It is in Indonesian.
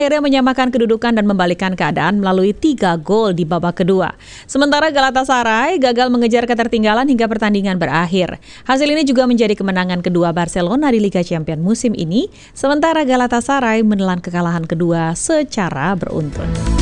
akhirnya menyamakan kedudukan dan membalikkan keadaan melalui 3 gol di babak kedua. Sementara Galatasaray gagal mengejar ketertinggalan hingga pertandingan berakhir. Hasil ini juga menjadi kemenangan kedua Barcelona di Liga Champions musim ini, sementara Galatasaray menelan kekalahan kedua secara beruntun.